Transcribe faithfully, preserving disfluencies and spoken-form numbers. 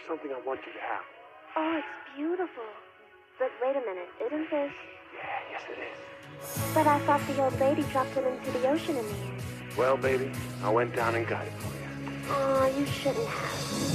something I want you to have. Oh, it's beautiful. But wait a minute, isn't this... Yeah, yes it is. But I thought the old lady dropped it into the ocean in the end. Well, baby, I went down and got it for you. Oh, you shouldn't have.